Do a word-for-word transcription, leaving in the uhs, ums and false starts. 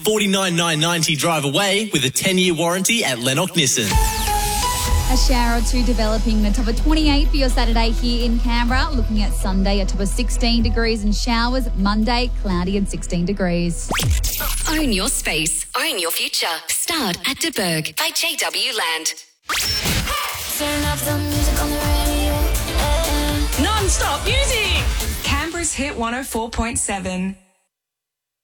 forty-nine thousand nine hundred ninety drive away with a ten-year warranty at Lennox Nissan. A shower or two developing. The top of twenty-eight for your Saturday here in Canberra. Looking at Sunday, a top of sixteen degrees and showers. Monday, cloudy and sixteen degrees. Own your space. Own your future. Start at De Burg by J W Land. Turn off the music on the radio. Non-stop music. Canberra's Hit one oh four point seven.